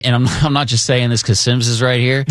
and I'm not just saying this because Sims is right here,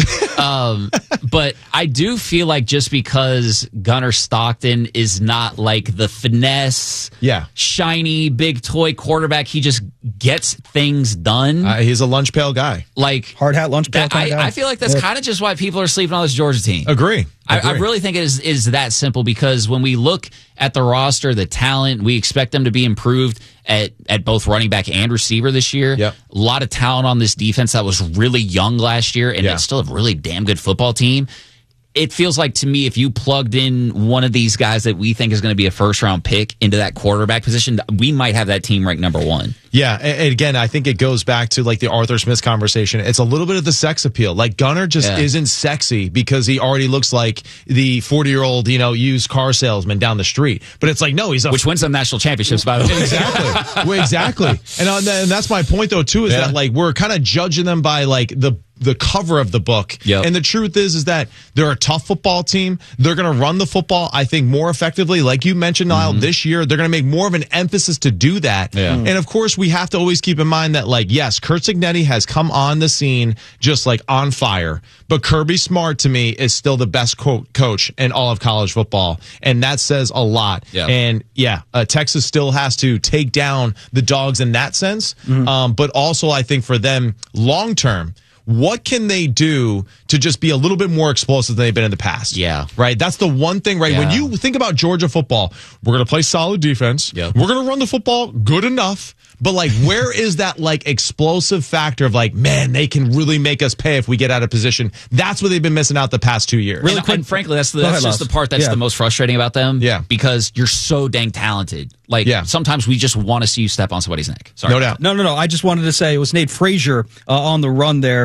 but I do feel like just because Gunnar Stockton is not like the finesse, shiny, big toy quarterback, he just gets things done. He's a lunch pail guy. Like hard hat, lunch pail guy. I feel like that's kind of just why people are sleeping on this Georgia team. Agree. I really think it is that simple, because when we look at the roster, the talent, we expect them to be improved at both running back and receiver this year. Yep. A lot of talent on this defense that was really young last year, and it's still a really damn good football team. It feels like to me, if you plugged in one of these guys that we think is going to be a first-round pick into that quarterback position, we might have that team ranked number one. Yeah, and again, I think it goes back to like the Arthur Smith conversation. It's a little bit of the sex appeal. Like Gunnar just isn't sexy because he already looks like the 40-year-old, used car salesman down the street. But it's like, no, which wins them national championships, by the way. Exactly. Well, exactly. And that's my point, though, too, is that like we're kind of judging them by like the cover of the book. Yep. And the truth is that they're a tough football team. They're going to run the football, I think, more effectively. Like you mentioned, Niall, this year, they're going to make more of an emphasis to do that. Yeah. And of course, we have to always keep in mind that, like, yes, Curt Cignetti has come on the scene just like on fire. But Kirby Smart, to me, is still the best coach in all of college football. And that says a lot. Yeah. And Texas still has to take down the Dogs in that sense. But also, I think for them, long term, what can they do to just be a little bit more explosive than they've been in the past? Yeah. Right? That's the one thing, right? Yeah. When you think about Georgia football, we're going to play solid defense. Yep. We're going to run the football good enough. But, like, where is that, like, explosive factor of, like, man, they can really make us pay if we get out of position? That's what they've been missing out the past 2 years. Really quick, and frankly, that's just the part that's the most frustrating about them. Yeah. Because you're so dang talented. Like, sometimes we just want to see you step on somebody's neck. Sorry. No doubt. No. I just wanted to say it was Nate Frazier on the run there,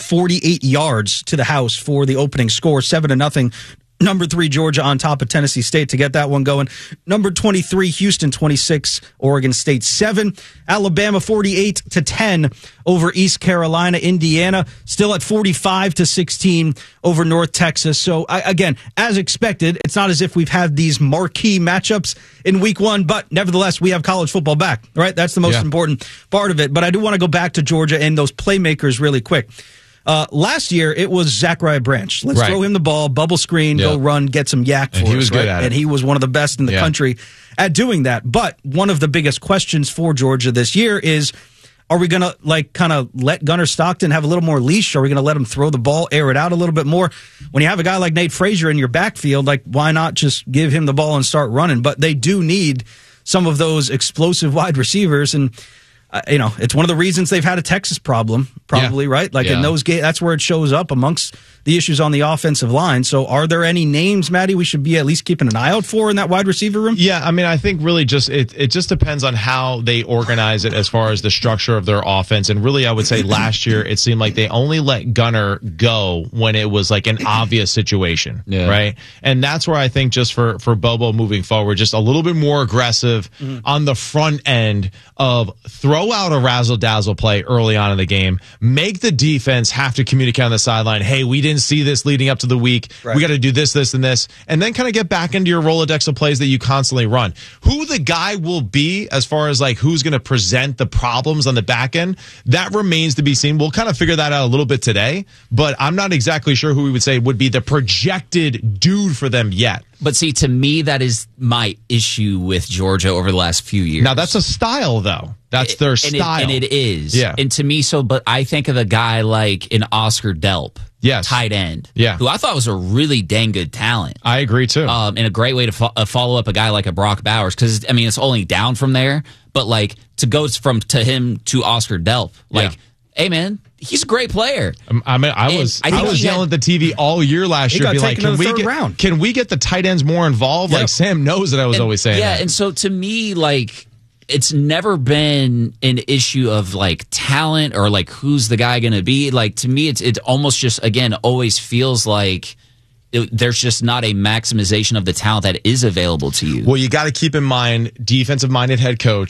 48 yards to the house for the opening score, 7-0. Number 3, Georgia on top of Tennessee State to get that one going. Number 23, Houston 26, Oregon State 7. Alabama 48-10 over East Carolina. Indiana still at 45-16 over North Texas. So again, as expected, it's not as if we've had these marquee matchups in week 1, but nevertheless, we have college football back, right? That's the most important part of it. But I do want to go back to Georgia and those playmakers really quick. Last year, it was Zachariah Branch. Let's throw him the ball, bubble screen, go run, get some yak for us. He was good at it. And he was one of the best in the country at doing that. But one of the biggest questions for Georgia this year is, are we going to kind of let Gunnar Stockton have a little more leash? Are we going to let him throw the ball, air it out a little bit more? When you have a guy like Nate Frazier in your backfield, why not just give him the ball and start running? But they do need some of those explosive wide receivers, and it's one of the reasons they've had a Texas problem, probably, right? In those games, that's where it shows up amongst the issues on the offensive line. So are there any names, Maddie, we should be at least keeping an eye out for in that wide receiver room? Yeah, I mean, I think really just it just depends on how they organize it as far as the structure of their offense. And really, I would say last year, it seemed like they only let Gunnar go when it was like an obvious situation, right? And that's where I think just for Bobo moving forward, just a little bit more aggressive on the front end of throw out a razzle-dazzle play early on in the game, make the defense have to communicate on the sideline, hey, we didn't see this leading up to the week. Right. We got to do this, and this, and then kind of get back into your Rolodex of plays that you constantly run. Who the guy will be as far as who's going to present the problems on the back end, that remains to be seen. We'll kind of figure that out a little bit today, but I'm not exactly sure who we would say would be the projected dude for them yet. But see, to me, that is my issue with Georgia over the last few years. Now, that's a style, though. That's their style. And it is. Yeah. And to me, but I think of a guy like an Oscar Delp. Yes. Tight end. Yeah. Who I thought was a really dang good talent. I agree, too. And a great way to follow up a guy like a Brock Bowers. Because, I mean, it's only down from there. But, to go to him to Oscar Delp. Hey, man, he's a great player. I mean, I was yelling at the TV all year last year, be like, can we get the tight ends more involved? Yep. Sam knows that I was always saying that. Yeah, and so to me, it's never been an issue of talent or who's the guy going to be. To me, it almost just, again, always feels like there's just not a maximization of the talent that is available to you. Well, you got to keep in mind, defensive-minded head coach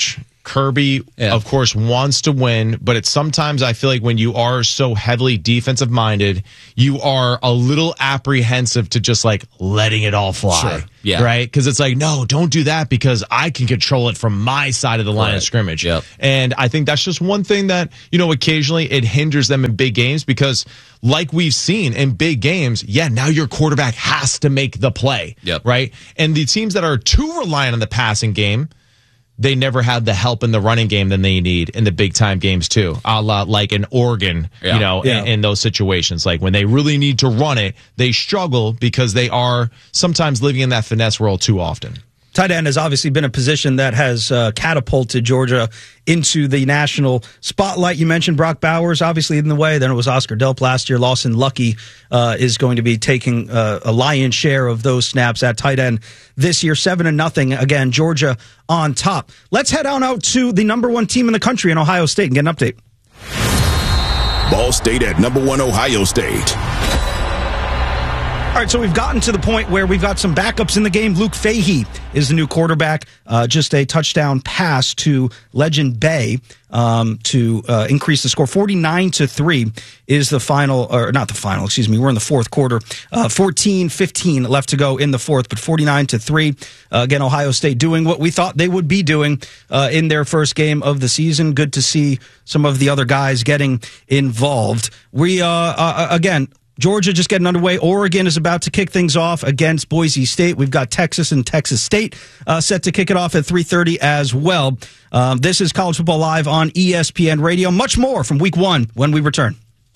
Kirby, of course, wants to win, but it's sometimes I feel like when you are so heavily defensive minded, you are a little apprehensive to just like letting it all fly. Sure. Yeah. Right? Because it's like, no, don't do that because I can control it from my side of the line of scrimmage. Yep. And I think that's just one thing that, occasionally it hinders them in big games because like we've seen in big games, now your quarterback has to make the play. Yep. Right? And the teams that are too reliant on the passing game, they never have the help in the running game that they need in the big time games too. A la like in Oregon, in those situations. Like when they really need to run it, they struggle because they are sometimes living in that finesse world too often. Tight end has obviously been a position that has catapulted Georgia into the national spotlight. You mentioned Brock Bowers, obviously in the way. Then it was Oscar Delp last year. Lawson Lucky is going to be taking a lion's share of those snaps at tight end this year. 7-0. Again, Georgia on top. Let's head on out to the number one team in the country in Ohio State and get an update. Ball State at number one Ohio State. All right, so we've gotten to the point where we've got some backups in the game. Luke Fahey is the new quarterback. Just a touchdown pass to Legend Bay to increase the score. 49-3 is the final, or not the final, excuse me. We're in the fourth quarter. 14-15 left to go in the fourth, but 49-3. Again, Ohio State doing what we thought they would be doing in their first game of the season. Good to see some of the other guys getting involved. We, again, Georgia just getting underway. Oregon is about to kick things off against Boise State. We've got Texas and Texas State set to kick it off at 3:30 as well. This is College Football Live on ESPN Radio. Much more from Week 1 when we return.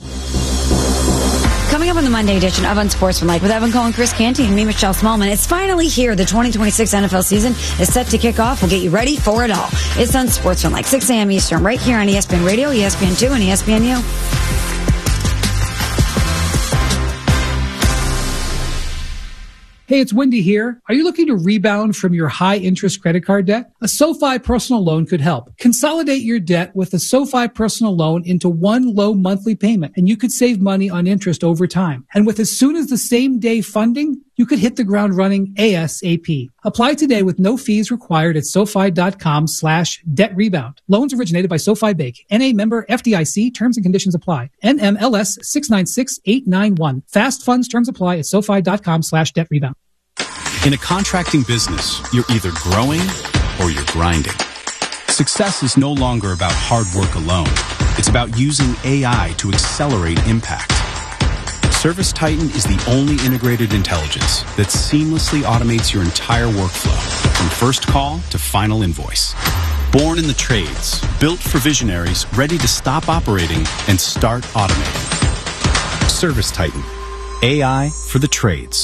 Coming up on the Monday edition of Unsportsmanlike with Evan Cohen, Chris Canty, and me, Michelle Smallman. It's finally here. The 2026 NFL season is set to kick off. We'll get you ready for it all. It's Unsportsmanlike, 6 a.m. Eastern, right here on ESPN Radio, ESPN2, and ESPNU. Hey, it's Wendy here. Are you looking to rebound from your high-interest credit card debt? A SoFi personal loan could help. Consolidate your debt with a SoFi personal loan into one low monthly payment, and you could save money on interest over time. And with as soon as the same day funding, you could hit the ground running ASAP. Apply today with no fees required at SoFi.com/debt rebound. Loans originated by SoFi Bank. NA member FDIC. Terms and conditions apply. NMLS 696891. Fast funds terms apply at SoFi.com/debt rebound. In a contracting business, you're either growing or you're grinding. Success is no longer about hard work alone. It's about using AI to accelerate impact. ServiceTitan is the only integrated intelligence that seamlessly automates your entire workflow, from first call to final invoice. Born in the trades, built for visionaries ready to stop operating and start automating. ServiceTitan, AI for the trades.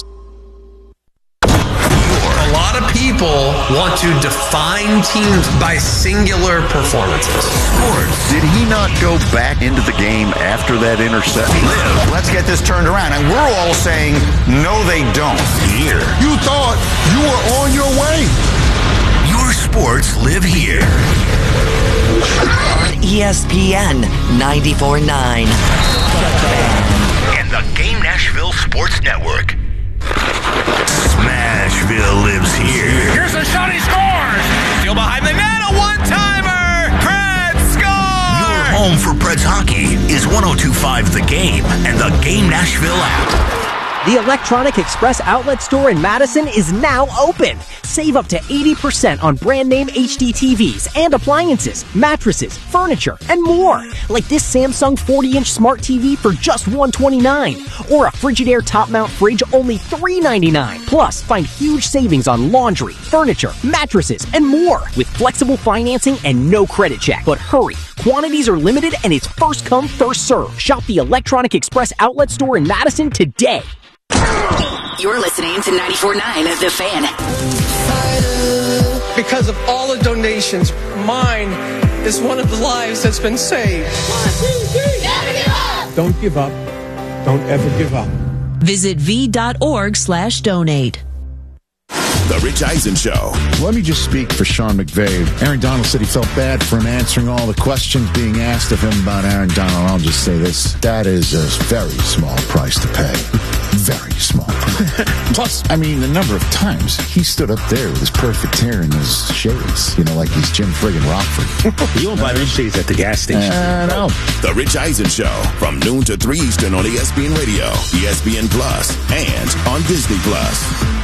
A lot of people want to define teams by singular performances. Sports. Did he not go back into the game after that interception? Let's get this turned around. And we're all saying, no, they don't. Here. You thought you were on your way. Your sports live here. On ESPN 94.9. And the Game Nashville Sports Network. Smashville lives here. Here's a shot, he scores! Still behind the net, a one-timer! Preds score! Your home for Preds hockey is 102.5 The Game and the Game Nashville app. The Electronic Express outlet store in Madison is now open. Save up to 80% on brand name HD TVs and appliances, mattresses, furniture, and more. Like this Samsung 40-inch smart TV for just $129. Or a Frigidaire top mount fridge only $399. Plus, find huge savings on laundry, furniture, mattresses, and more. With flexible financing and no credit check. But hurry, quantities are limited and it's first come, first serve. Shop the Electronic Express outlet store in Madison today. You're listening to 94.9 The Fan. Because of all the donations, mine is one of the lives that's been saved. 1, 2, 3, never give up! Don't give up. Don't ever give up. Visit v.org/donate. The Rich Eisen Show. Let me just speak for Sean McVay. Aaron Donald said he felt bad for him answering all the questions being asked of him about Aaron Donald. I'll just say this. That is a very small price to pay. Very small. Plus, I mean, the number of times he stood up there with his perfect hair and his shades, like he's Jim friggin' Rockford. You won't buy those shades at the gas station. No. The Rich Eisen Show from noon to 3 Eastern on ESPN Radio, ESPN Plus, and on Disney Plus.